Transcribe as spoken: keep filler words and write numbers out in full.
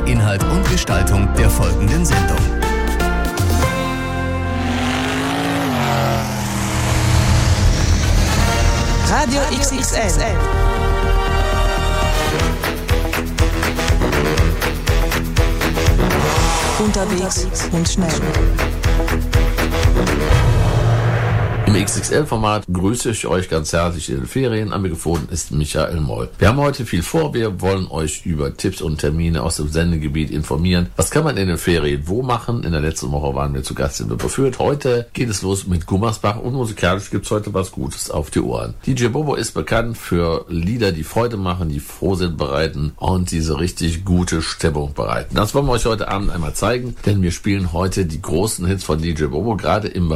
Inhalt und Gestaltung der folgenden Sendung. Radio X X L. Unterwegs und schnell. Im X X L-Format grüße ich euch ganz herzlich in den Ferien. Am Mikrofon ist Michael Moll. Wir haben heute viel vor. Wir wollen euch über Tipps und Termine aus dem Sendegebiet informieren. Was kann man in den Ferien wo machen? In der letzten Woche waren wir zu Gast in Wipperfürth. Heute geht es los mit Gummersbach und musikalisch gibt es heute was Gutes auf die Ohren. D J Bobo ist bekannt für Lieder, die Freude machen, die Frohsinn bereiten und diese richtig gute Stimmung bereiten. Das wollen wir euch heute Abend einmal zeigen, denn wir spielen heute die großen Hits von D J Bobo, gerade im